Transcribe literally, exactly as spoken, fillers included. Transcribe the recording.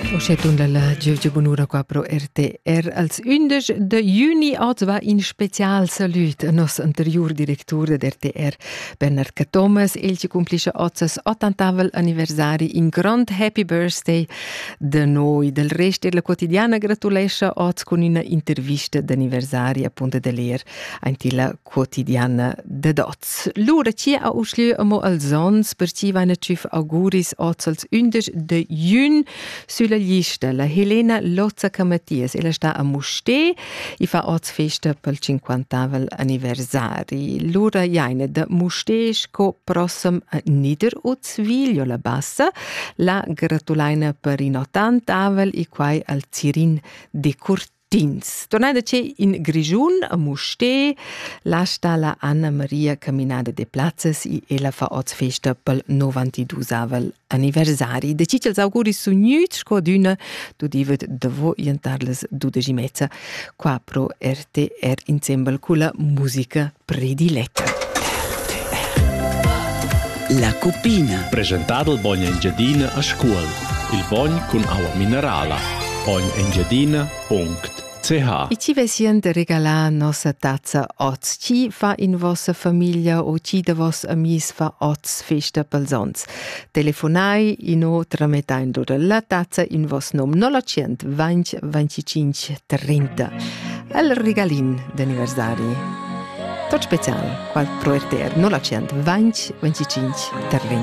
Uschetun la Giugia Bonura qua pro R T R als undici de juni oggi va in special salut a nos anterior direttor de R T R Bernard K. Thomas el ci complisce ozzas ottantavel anniversari in grand happy birthday de noi del rest della quotidiana gratulesce oggi con una intervista d'anniversari a Ponte de Leer antilla quotidiana de dots. Lura ci a usliu amo als ons per ci vaina cif auguris oggi als undici de juni sulla lista la Helena Lozzaca Mattias, ella sta a Musté e fa oggi festa pel cinquantavel anniversari. Lura jaina de Musté sco prossem a Niederuzwil, la bassa, la gratulaina per in ottantavel e quai al Zirin de Curtins. Tornada c'è in Grigiun, a Musté, là sta la Anna Maria Camminada de Platzes e ella fa oggi festa pel novantidusavel anniversari. De cicels auguri su gnüt, sco d'una, du divet de vo jentarles dudeci mezza, qua pro R T R insieme con la musica prediletta. La Cupina. Presentato il Bogna Engiadina a scuola. Il Bogn con acqua minerale. bogn engiadina punto c h. E ci vesien de regalar nossa tazza oz. Ci fa in vossa famiglia o ci de vos amis fa oz festa pels ons. Telefonai in o trametain dora la tazza in vos nom novecento venti venticinque trenta. Al regalin d'anniversari. Tot special, qual pro R T R novecento venti venticinque trenta.